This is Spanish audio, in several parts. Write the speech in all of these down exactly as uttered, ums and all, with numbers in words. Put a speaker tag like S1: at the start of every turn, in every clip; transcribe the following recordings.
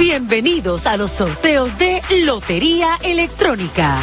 S1: Bienvenidos a los sorteos de Lotería Electrónica.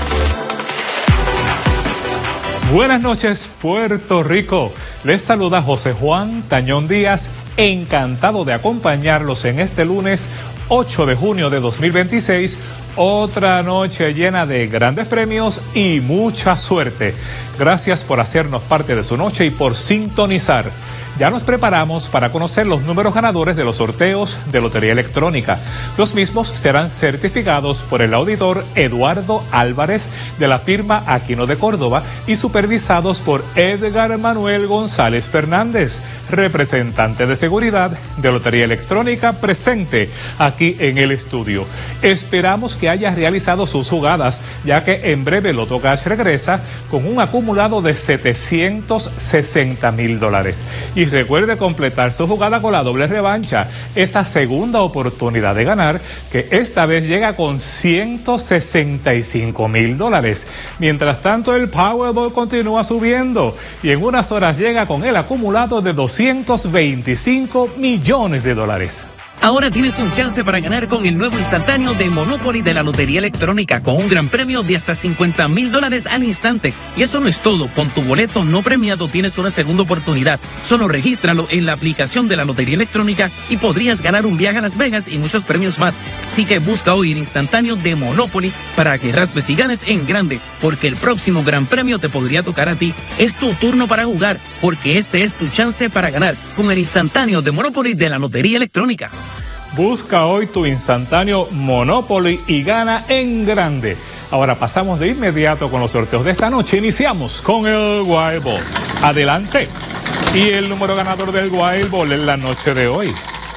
S2: Buenas noches, Puerto Rico. Les saluda José Juan Tañón Díaz, encantado de acompañarlos en este lunes ocho de junio de dos mil veintiséis, otra noche llena de grandes premios y mucha suerte. Gracias por hacernos parte de su noche y por sintonizar. Ya nos preparamos para conocer los números ganadores de los sorteos de Lotería Electrónica. Los mismos serán certificados por el auditor Eduardo Álvarez de la firma Aquino de Córdoba y supervisados por Edgar Manuel González Fernández, representante de seguridad de Lotería Electrónica presente aquí en el estudio. Esperamos que haya realizado sus jugadas, ya que en breve Loto Cash regresa con un acumulado de setecientos sesenta mil dólares. Y recuerde completar su jugada con la doble revancha, esa segunda oportunidad de ganar, que esta vez llega con ciento sesenta y cinco mil dólares. Mientras tanto, el Powerball continúa subiendo y en unas horas llega con el acumulado de doscientos veinticinco millones de dólares.
S3: Ahora tienes un chance para ganar con el nuevo instantáneo de Monopoly de la Lotería Electrónica, con un gran premio de hasta cincuenta mil dólares al instante. Y eso no es todo, con tu boleto no premiado tienes una segunda oportunidad. Solo regístralo en la aplicación de la Lotería Electrónica y podrías ganar un viaje a Las Vegas y muchos premios más. Así que busca hoy el instantáneo de Monopoly para que raspes y ganes en grande, porque el próximo gran premio te podría tocar a ti. Es tu turno para jugar, porque este es tu chance para ganar con el instantáneo de Monopoly de la Lotería Electrónica.
S2: Busca hoy tu instantáneo Monopoly y gana en grande. Ahora pasamos de inmediato con los sorteos de esta noche. Iniciamos con el Wild Ball. Adelante. Y el número ganador del Wild Ball en la noche de hoy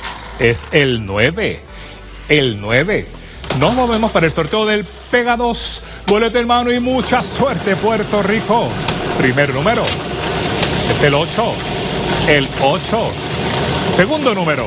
S2: es el nueve. El nueve. Nos movemos para el sorteo del Pega dos. Boleto en mano y mucha suerte, Puerto Rico. Primer número es el ocho. El ocho. Segundo número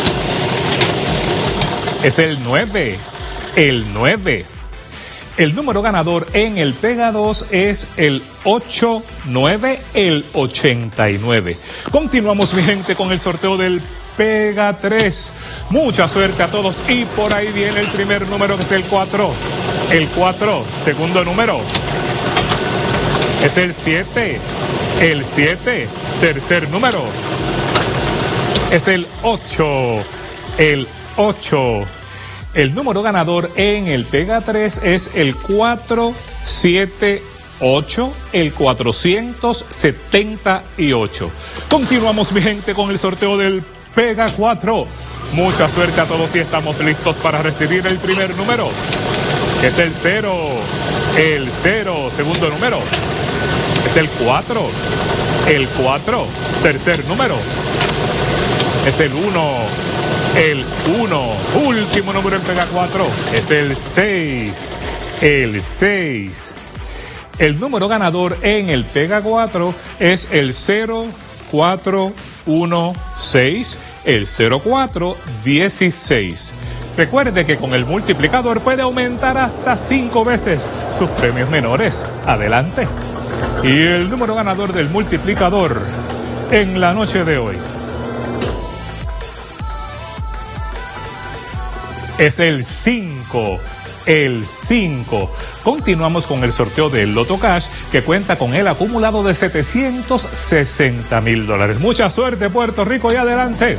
S2: es el nueve, el nueve. El número ganador en el Pega dos es el ochenta y nueve, el ochenta y nueve. Continuamos, mi gente, con el sorteo del Pega tres. Mucha suerte a todos y por ahí viene el primer número, que es el cuatro. El cuatro, segundo número es el siete, el siete. Tercer número es el ocho, el ocho. El número ganador en el Pega tres es el cuatro siete ocho, el cuatrocientos setenta y ocho. Continuamos, mi gente, con el sorteo del Pega cuatro. Mucha suerte a todos y estamos listos para recibir el primer número, que es el cero, el cero. Segundo número es el cuatro, el cuatro. Tercer número es el uno, el uno. Último número en Pega cuatro es el seis, el seis. El número ganador en el Pega cuatro es el cero cuatro uno seis, el cero cuatro dieciséis. Recuerde que con el multiplicador puede aumentar hasta cinco veces sus premios menores. Adelante. Y el número ganador del multiplicador en la noche de hoy es el cinco, el cinco. Continuamos con el sorteo del Loto Cash, que cuenta con el acumulado de setecientos sesenta mil dólares. Mucha suerte, Puerto Rico, y adelante.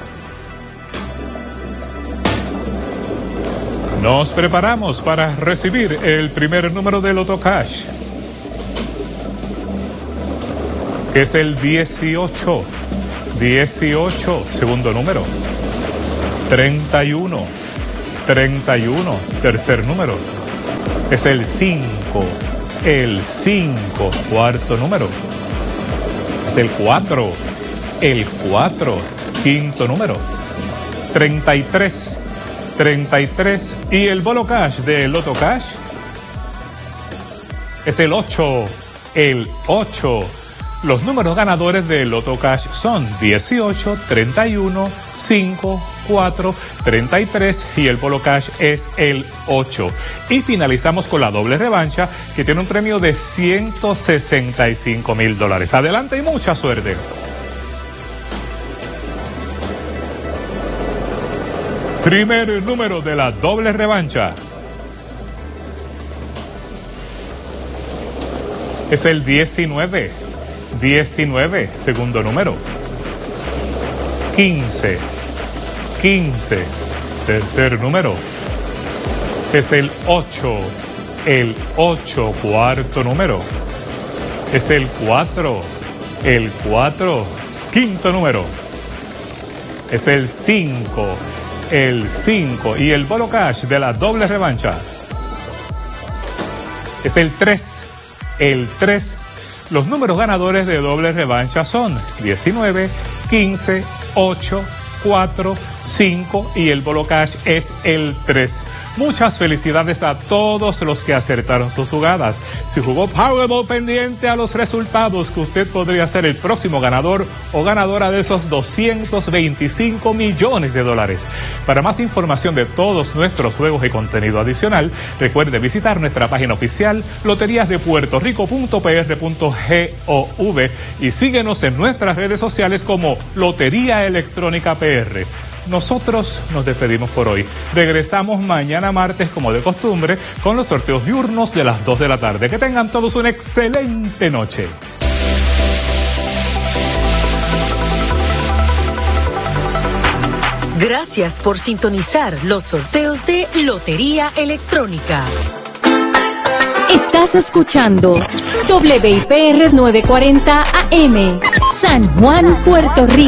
S2: Nos preparamos para recibir el primer número del Loto Cash, que es el dieciocho, dieciocho. Segundo número treinta y uno, treinta y uno. Tercer número es el cinco, el cinco. Cuarto número es el cuatro, el cuatro. Quinto número treinta y tres, treinta y tres. Y el bolo cash de Loto Cash es el ocho, el ocho. Los números ganadores de Loto Cash son dieciocho, treinta y uno, cinco, cuatro, treinta y tres y el Polo Cash es el ocho. Y finalizamos con la doble revancha, que tiene un premio de ciento sesenta y cinco mil dólares. Adelante y mucha suerte. Primer número de la doble revancha es el diecinueve. diecinueve, segundo número. quince. quince, tercer número. Es el ocho. El ocho, cuarto número. Es el cuatro. El cuatro, quinto número. Es el cinco. El cinco. Y el bolo cash de la doble revancha es el tres. El tres. Los números ganadores de doble revancha son diecinueve, quince, ocho, cuatro, cinco y el bolo cash es el tres. Muchas felicidades a todos los que acertaron sus jugadas. Si jugó Powerball, pendiente a los resultados, que usted podría ser el próximo ganador o ganadora de esos doscientos veinticinco millones de dólares. Para más información de todos nuestros juegos y contenido adicional, recuerde visitar nuestra página oficial loterías de puerto rico punto p r punto gov y síguenos en nuestras redes sociales como Lotería Electrónica P R. Nosotros nos despedimos por hoy. Regresamos mañana martes, como de costumbre, con los sorteos diurnos de las dos de la tarde. Que tengan todos una excelente noche.
S1: Gracias por sintonizar los sorteos de Lotería Electrónica.
S4: Estás escuchando W I P R novecientos cuarenta A M, San Juan, Puerto Rico.